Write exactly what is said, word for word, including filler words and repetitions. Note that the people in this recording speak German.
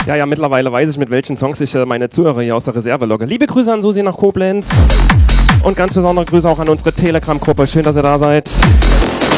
Ja, ja, mittlerweile weiß ich, mit welchen Songs ich äh, meine Zuhörer hier aus der Reserve logge. Liebe Grüße an Susi nach Koblenz und ganz besondere Grüße auch an unsere Telegram-Gruppe. Schön, dass ihr da seid.